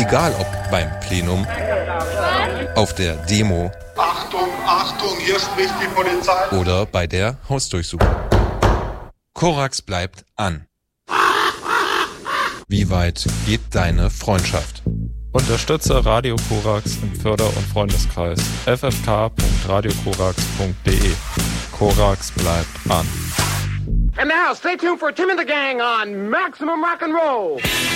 Egal ob beim Plenum, auf der Demo, Achtung, Achtung, hier spricht die Polizei, oder bei der Hausdurchsuchung. Korax bleibt an. Wie weit geht deine Freundschaft? Unterstütze Radio Korax im Förder- und Freundeskreis ffk.radiokorax.de. Korax bleibt an. And now, stay tuned for Tim and the Gang on Maximum Rock and Roll.